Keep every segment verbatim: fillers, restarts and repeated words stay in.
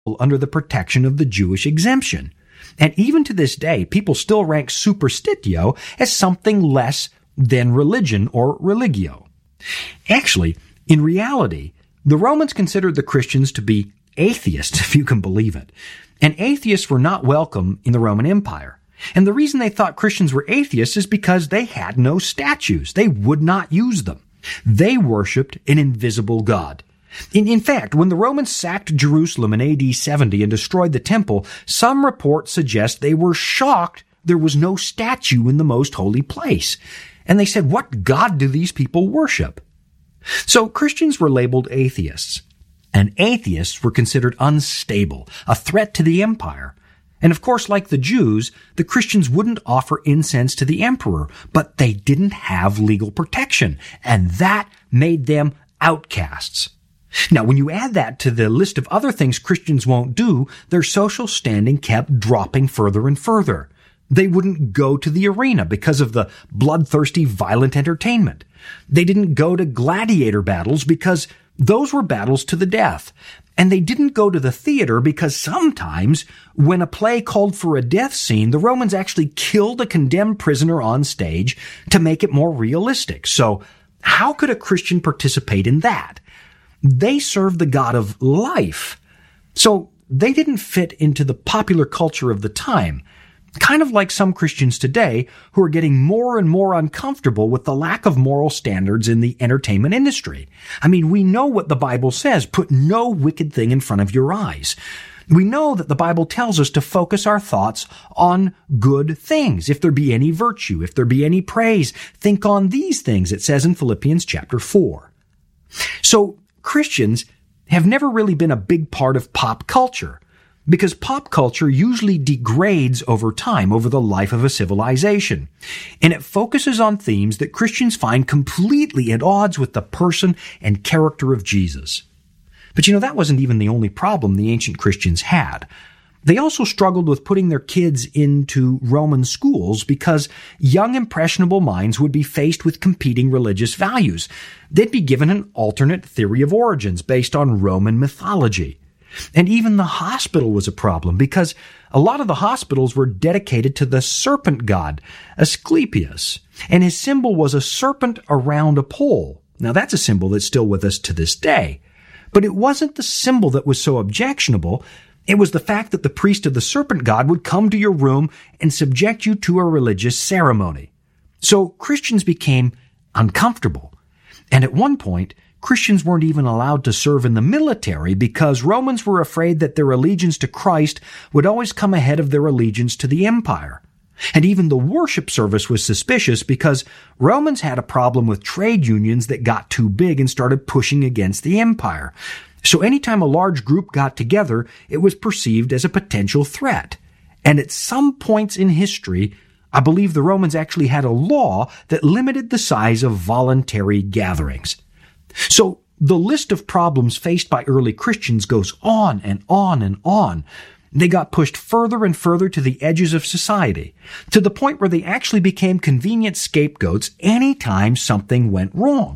under the protection of the Jewish exemption. And even to this day, people still rank superstitio as something less than religion or religio. Actually, in reality, the Romans considered the Christians to be atheists, if you can believe it. And atheists were not welcome in the Roman Empire. And the reason they thought Christians were atheists is because they had no statues. They would not use them. They worshipped an invisible God. In, in fact, when the Romans sacked Jerusalem in A D seventy and destroyed the temple, some reports suggest they were shocked there was no statue in the most holy place. And they said, what God do these people worship? So Christians were labeled atheists. And atheists were considered unstable, a threat to the empire. And of course, like the Jews, the Christians wouldn't offer incense to the emperor, but they didn't have legal protection, and that made them outcasts. Now, when you add that to the list of other things Christians won't do, their social standing kept dropping further and further. They wouldn't go to the arena because of the bloodthirsty, violent entertainment. They didn't go to gladiator battles because those were battles to the death. And they didn't go to the theater because sometimes when a play called for a death scene, the Romans actually killed a condemned prisoner on stage to make it more realistic. So how could a Christian participate in that? They served the God of life. So they didn't fit into the popular culture of the time. Kind of like some Christians today who are getting more and more uncomfortable with the lack of moral standards in the entertainment industry. I mean, we know what the Bible says, put no wicked thing in front of your eyes. We know that the Bible tells us to focus our thoughts on good things. If there be any virtue, if there be any praise, think on these things, it says in Philippians chapter four. So Christians have never really been a big part of pop culture, because pop culture usually degrades over time, over the life of a civilization. And it focuses on themes that Christians find completely at odds with the person and character of Jesus. But you know, that wasn't even the only problem the ancient Christians had. They also struggled with putting their kids into Roman schools because young, impressionable minds would be faced with competing religious values. They'd be given an alternate theory of origins based on Roman mythology. And even the hospital was a problem because a lot of the hospitals were dedicated to the serpent god, Asclepius, and his symbol was a serpent around a pole. Now that's a symbol that's still with us to this day. But it wasn't the symbol that was so objectionable. It was the fact that the priest of the serpent god would come to your room and subject you to a religious ceremony. So Christians became uncomfortable. And at one point, Christians weren't even allowed to serve in the military because Romans were afraid that their allegiance to Christ would always come ahead of their allegiance to the empire. And even the worship service was suspicious because Romans had a problem with trade unions that got too big and started pushing against the empire. So anytime a large group got together, it was perceived as a potential threat. And at some points in history, I believe the Romans actually had a law that limited the size of voluntary gatherings. So the list of problems faced by early Christians goes on and on and on. They got pushed further and further to the edges of society, to the point where they actually became convenient scapegoats anytime something went wrong.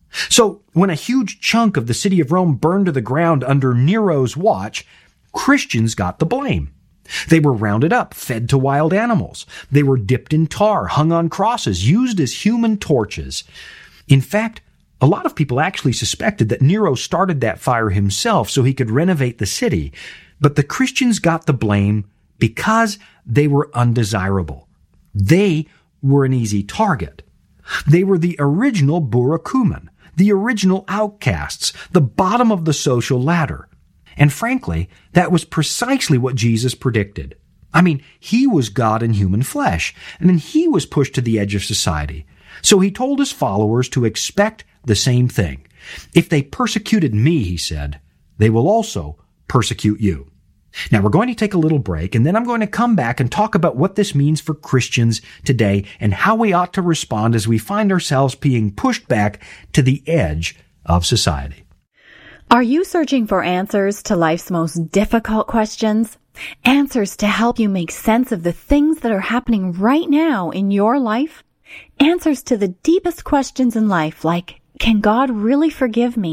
So when a huge chunk of the city of Rome burned to the ground under Nero's watch, Christians got the blame. They were rounded up, fed to wild animals. They were dipped in tar, hung on crosses, used as human torches. In fact, a lot of people actually suspected that Nero started that fire himself so he could renovate the city, but the Christians got the blame because they were undesirable. They were an easy target. They were the original Burakumen, the original outcasts, the bottom of the social ladder. And frankly, that was precisely what Jesus predicted. I mean, he was God in human flesh, and then he was pushed to the edge of society. So he told his followers to expect the same thing. If they persecuted me, he said, they will also persecute you. Now we're going to take a little break, and then I'm going to come back and talk about what this means for Christians today and how we ought to respond as we find ourselves being pushed back to the edge of society. Are you searching for answers to life's most difficult questions? Answers to help you make sense of the things that are happening right now in your life? Answers to the deepest questions in life, like, can God really forgive me?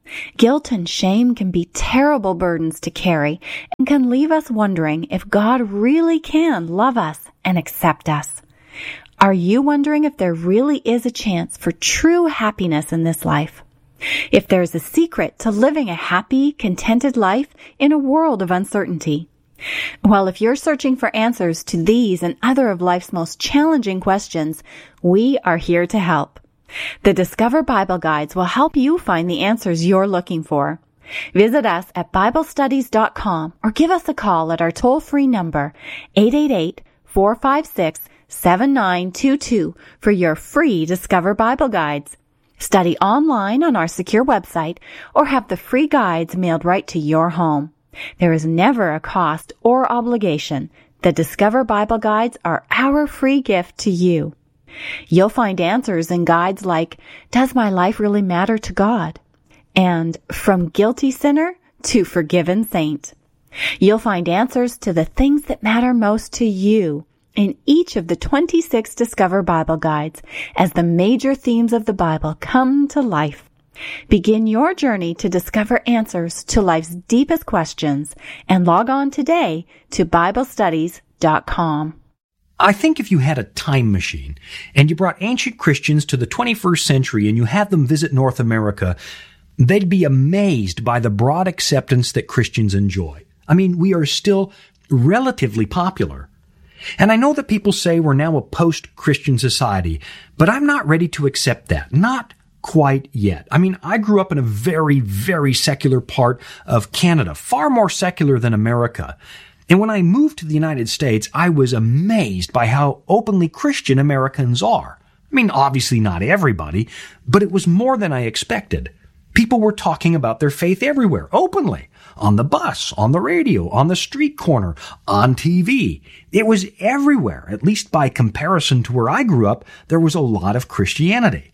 Guilt and shame can be terrible burdens to carry and can leave us wondering if God really can love us and accept us. Are you wondering if there really is a chance for true happiness in this life? If there's a secret to living a happy, contented life in a world of uncertainty? Well, if you're searching for answers to these and other of life's most challenging questions, we are here to help. The Discover Bible Guides will help you find the answers you're looking for. Visit us at Bible Studies dot com or give us a call at our toll-free number, eight eight eight, four five six, seven nine two two, for your free Discover Bible Guides. Study online on our secure website or have the free guides mailed right to your home. There is never a cost or obligation. The Discover Bible Guides are our free gift to you. You'll find answers in guides like, Does my life really matter to God? And From Guilty Sinner to Forgiven Saint. You'll find answers to the things that matter most to you in each of the twenty-six Discover Bible Guides as the major themes of the Bible come to life. Begin your journey to discover answers to life's deepest questions and log on today to Bible Studies dot com. I think if you had a time machine and you brought ancient Christians to the twenty-first century and you had them visit North America, they'd be amazed by the broad acceptance that Christians enjoy. I mean, we are still relatively popular. And I know that people say we're now a post-Christian society, but I'm not ready to accept that. Not quite yet. I mean, I grew up in a very, very secular part of Canada, far more secular than America. And when I moved to the United States, I was amazed by how openly Christian Americans are. I mean, obviously not everybody, but it was more than I expected. People were talking about their faith everywhere, openly. On the bus, on the radio, on the street corner, on T V. It was everywhere. At least by comparison to where I grew up, there was a lot of Christianity.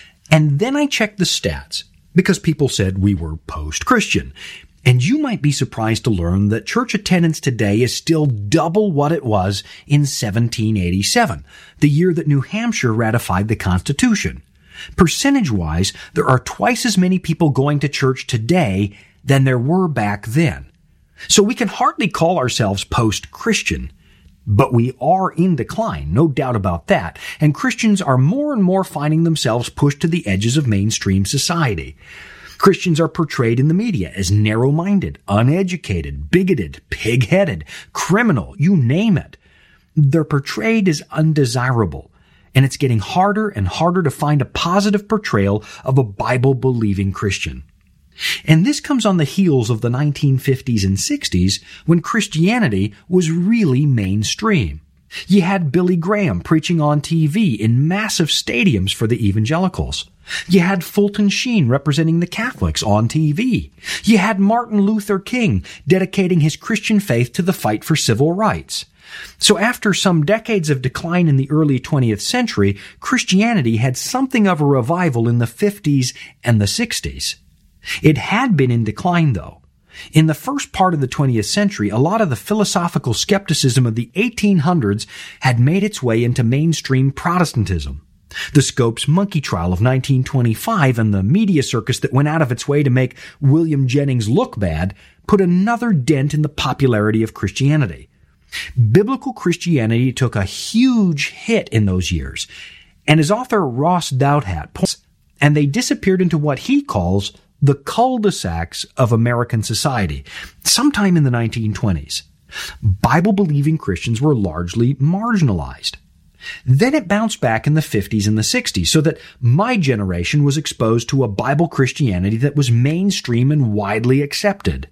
And then I checked the stats, because people said we were post-Christian. And you might be surprised to learn that church attendance today is still double what it was in seventeen eighty-seven, the year that New Hampshire ratified the Constitution. Percentage-wise, there are twice as many people going to church today than there were back then. So we can hardly call ourselves post-Christian. But we are in decline, no doubt about that, and Christians are more and more finding themselves pushed to the edges of mainstream society. Christians are portrayed in the media as narrow-minded, uneducated, bigoted, pig-headed, criminal, you name it. They're portrayed as undesirable, and it's getting harder and harder to find a positive portrayal of a Bible-believing Christian. And this comes on the heels of the nineteen fifties and sixties when Christianity was really mainstream. You had Billy Graham preaching on T V in massive stadiums for the evangelicals. You had Fulton Sheen representing the Catholics on T V. You had Martin Luther King dedicating his Christian faith to the fight for civil rights. So after some decades of decline in the early twentieth century, Christianity had something of a revival in the fifties and the sixties. It had been in decline, though. In the first part of the twentieth century, a lot of the philosophical skepticism of the eighteen hundreds had made its way into mainstream Protestantism. The Scopes monkey trial of nineteen twenty-five and the media circus that went out of its way to make William Jennings look bad put another dent in the popularity of Christianity. Biblical Christianity took a huge hit in those years, and as author Ross Douthat points, and they disappeared into what he calls the cul-de-sacs of American society, sometime in the nineteen twenties. Bible-believing Christians were largely marginalized. Then it bounced back in the fifties and the sixties, so that my generation was exposed to a Bible Christianity that was mainstream and widely accepted.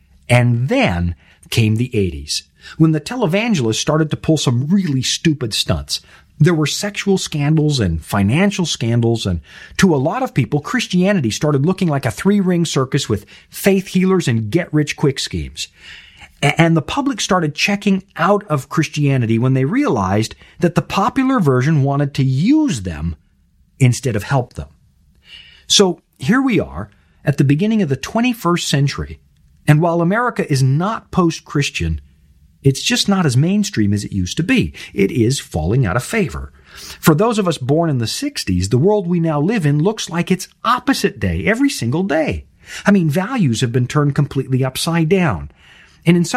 And then came the eighties, when the televangelists started to pull some really stupid stunts. There were sexual scandals and financial scandals, and to a lot of people, Christianity started looking like a three-ring circus with faith healers and get-rich-quick schemes. And the public started checking out of Christianity when they realized that the popular version wanted to use them instead of help them. So here we are at the beginning of the twenty-first century, and while America is not post-Christian, it's just not as mainstream as it used to be. It is falling out of favor. For those of us born in the sixties, the world we now live in looks like its opposite day every single day. I mean, values have been turned completely upside down. And in some